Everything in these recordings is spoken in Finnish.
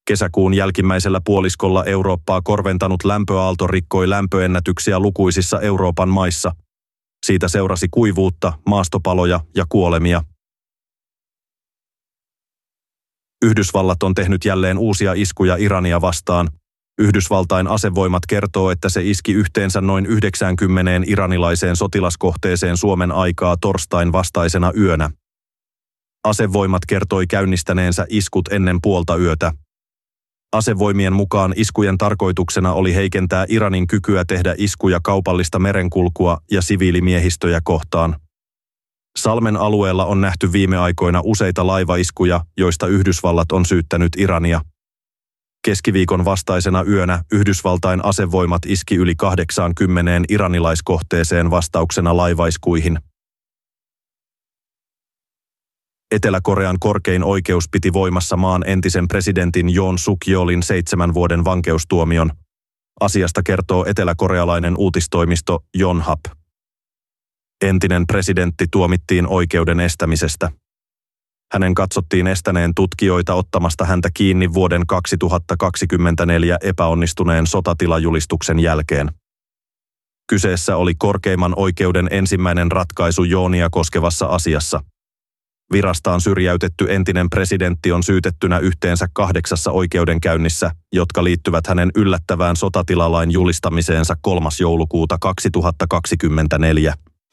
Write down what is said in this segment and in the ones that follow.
Kesäkuun jälkimmäisellä puoliskolla Eurooppaa korventanut lämpöaalto rikkoi lämpöennätyksiä lukuisissa Euroopan maissa. Siitä seurasi kuivuutta, maastopaloja ja kuolemia. Yhdysvallat on tehnyt jälleen uusia iskuja Irania vastaan. Yhdysvaltain asevoimat kertoo, että se iski yhteensä noin 90 iranilaiseen sotilaskohteeseen Suomen aikaa torstain vastaisena yönä. Asevoimat kertoi käynnistäneensä iskut ennen puolta yötä. Asevoimien mukaan iskujen tarkoituksena oli heikentää Iranin kykyä tehdä iskuja kaupallista merenkulkua ja siviilimiehistöjä kohtaan. Salmen alueella on nähty viime aikoina useita laivaiskuja, joista Yhdysvallat on syyttänyt Irania. Keskiviikon vastaisena yönä Yhdysvaltain asevoimat iski yli 80 iranilaiskohteeseen vastauksena laivaiskuihin. Etelä-Korean korkein oikeus piti voimassa maan entisen presidentin Yoon Suk-yeolin 7 vuoden vankeustuomion. Asiasta kertoo eteläkorealainen uutistoimisto Yonhap. Entinen presidentti tuomittiin oikeuden estämisestä. Hänen katsottiin estäneen tutkijoita ottamasta häntä kiinni vuoden 2024 epäonnistuneen sotatilajulistuksen jälkeen. Kyseessä oli korkeimman oikeuden ensimmäinen ratkaisu Yoonia koskevassa asiassa. Virastaan syrjäytetty entinen presidentti on syytettynä yhteensä 8 oikeudenkäynnissä, jotka liittyvät hänen yllättävään sotatilalain julistamiseensa 3. joulukuuta 2024.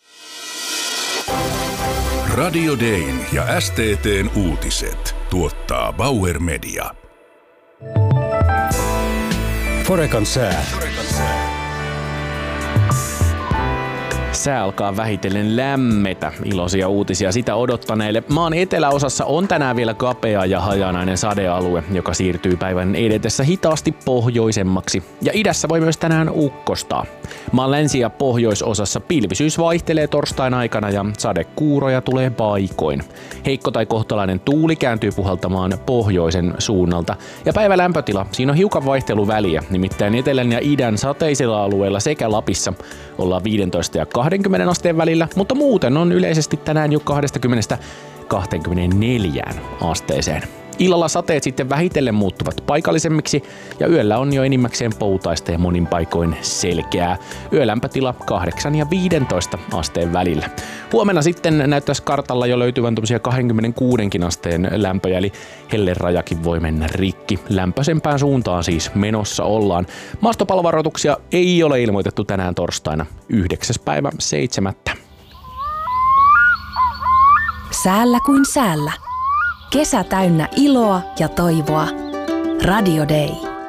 Radio Dayn ja STT:n uutiset tuottaa Bauer Media. Forecan sää. Sää alkaa vähitellen lämmetä. Iloisia uutisia sitä odottaneille. Maan eteläosassa on tänään vielä kapea ja hajanainen sadealue, joka siirtyy päivän edetessä hitaasti pohjoisemmaksi. Ja idässä voi myös tänään ukkostaa. Maan länsi- ja pohjoisosassa pilvisyys vaihtelee torstain aikana ja sadekuuroja tulee paikoin. Heikko tai kohtalainen tuuli kääntyy puhaltamaan pohjoisen suunnalta. Ja päivän lämpötila, siinä on hiukan vaihteluväliä. Nimittäin etelän ja idän sateisilla alueilla sekä Lapissa ollaan 15 ja 20 asteen välillä, mutta muuten on yleisesti tänään jo 20–24 asteeseen. Illalla sateet sitten vähitellen muuttuvat paikallisemmiksi ja yöllä on jo enimmäkseen poutaista ja monin paikoin selkeää. Yölämpötila 8 ja 15 asteen välillä. Huomenna sitten näyttäisi kartalla jo löytyvän 26 asteen lämpöjä, eli hellerajakin voi mennä rikki. Lämpöisempään suuntaan siis menossa ollaan. Maastopalovaroituksia ei ole ilmoitettu tänään torstaina 9.7. Säällä kuin säällä. Kesä täynnä iloa ja toivoa. Radio Day.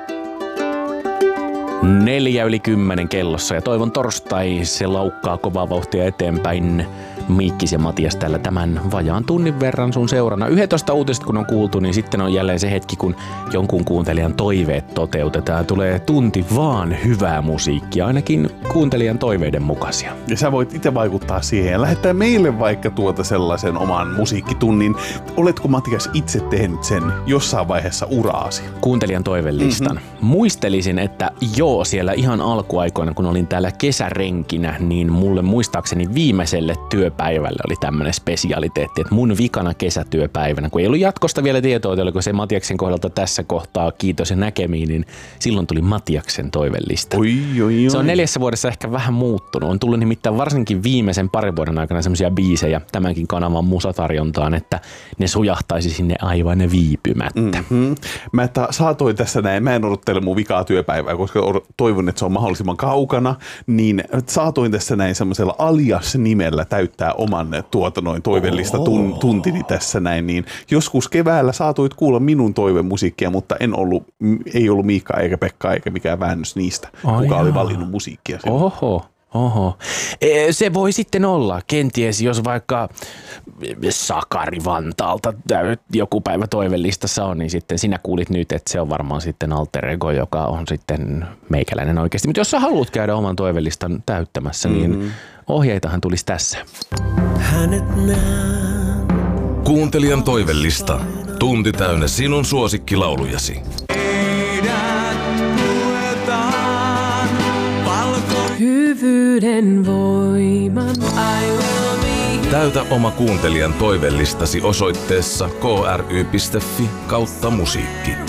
9:04 kellossa ja toivon torstai se laukkaa kovaa vauhtia eteenpäin. Miikkis ja Matias täällä tämän vajaan tunnin verran sun seurana. 11 uutiset kun on kuultu, niin sitten on jälleen se hetki, kun jonkun kuuntelijan toiveet toteutetaan. Tulee tunti vaan hyvää musiikkia, ainakin kuuntelijan toiveiden mukaisia. Ja sä voit itse vaikuttaa siihen ja lähettää meille vaikka sellaisen oman musiikkitunnin. Oletko Matias itse tehnyt sen jossain vaiheessa uraasi? Kuuntelijan toivelistan. Muistelisin, että siellä ihan alkuaikoina, kun olin täällä kesärenkinä, niin mulle muistaakseni viimeiselle työpäivälle oli tämmöinen spesialiteetti, että mun vikana kesätyöpäivänä, kun ei ollut jatkosta vielä tietoa, että oliko se Matiaksen kohdalta tässä kohtaa kiitos ja näkemiin, niin silloin tuli Matiaksen toivelista. Oi. Se on 4 vuodessa ehkä vähän muuttunut. On tullut nimittäin varsinkin viimeisen 2 vuoden aikana semmoisia biisejä tämänkin kanavan musatarjontaan, että ne sujahtaisi sinne aivan viipymättä. Mm-hmm. Mä saatoin tässä näin, mä en odottele mun vikaa työpäivää, koska toivon, että se on mahdollisimman kaukana, niin saatoin tässä näin semmoisella alias-nimellä täyttää oman toivellista tuntini tässä näin, niin joskus keväällä saatoit kuulla minun toivemusiikkia, mutta ei ollut Miikka eikä Pekka eikä mikään väännös niistä, kuka oli valinnut musiikkia. Oho. Se voi sitten olla. Kenties jos vaikka Sakari Vantaalta joku päivä toivellistassa on, niin sitten sinä kuulit nyt, että se on varmaan sitten alter ego, joka on sitten meikäläinen oikeasti. Mutta jos sä haluat käydä oman toivellistan täyttämässä, niin ohjeitahan tulisi tässä. Kuuntelijan toivellista. Tunti täynnä sinun suosikkilaulujasi. Hyvyyden voiman. Täytä oma kuuntelijan toivellistasi osoitteessa kry.fi/musiikki.